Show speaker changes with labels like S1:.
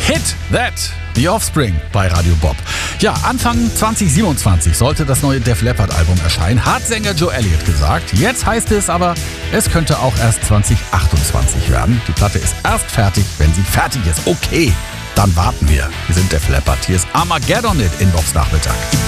S1: Hit That, The Offspring bei Radio Bob. Ja, Anfang 2027 sollte das neue Def Leppard Album erscheinen, hat Sänger Joe Elliott gesagt. Jetzt heißt es aber, es könnte auch erst 2028 werden. Die Platte ist erst fertig, wenn sie fertig ist. Okay, dann warten wir. Wir sind Def Leppard. Hier ist Armageddon It in Bobs Nachmittag.